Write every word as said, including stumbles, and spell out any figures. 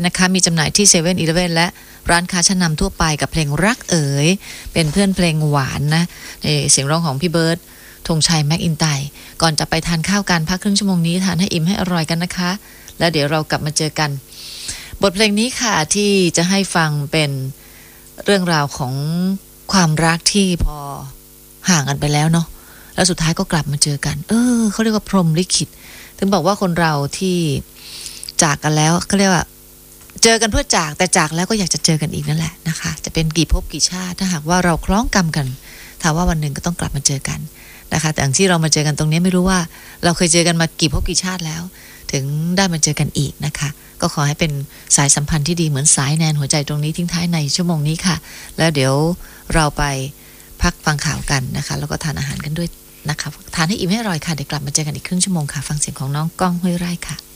นะคะมีจำหน่ายที่เซเว่นอีเลฟเว่นและร้านค้าชั้นนำทั่วไปกับเพลงรักเอ๋ยเป็นเพื่อนเพลงหวานนะเสียงร้องของพี่เบิร์ดธงชัยแม็กอินไตร์ก่อนจะไปทานข้าวกันพักครึ่งชั่วโมงนี้ทานให้อิ่มให้อร่อยกันนะคะแล้วเดี๋ยวเรากลับมาเจอกันบทเพลงนี้ค่ะที่จะให้ฟังเป็นเรื่องราวของความรักที่พอห่างกันไปแล้วเนาะแล้วสุดท้ายก็กลับมาเจอกันเออเขาเรียกว่าพรหมลิขิตถึงบอกว่าคนเราที่จากกันแล้วเขาเรียกว่าเจอกันเพื่อจากแต่จากแล้วก็อยากจะเจอกันอีกนั่นแหละนะคะจะเป็นกี่ภพกี่ชาติถ้าหากว่าเราคล้องกรรมกันถามว่าวันหนึ่งก็ต้องกลับมาเจอกันนะคะแต่อย่างที่เรามาเจอกันตรงนี้ไม่รู้ว่าเราเคยเจอกันมากี่ภพกี่ชาติแล้วถึงได้มาเจอกันอีกนะคะก็ขอให้เป็นสายสัมพันธ์ที่ดีเหมือนสายแนนหัวใจตรงนี้ทิ้งท้ายในชั่วโมงนี้ค่ะแล้วเดี๋ยวเราไปพักฟังข่าวกันนะคะแล้วก็ทานอาหารกันด้วยนะคะทานให้อิ่มให้อร่อยค่ะเดี๋ยวกลับมาเจอกันอีกครึ่งชั่วโมงค่ะฟังเสียงของน้องก้องห้วยไร่ค่ะ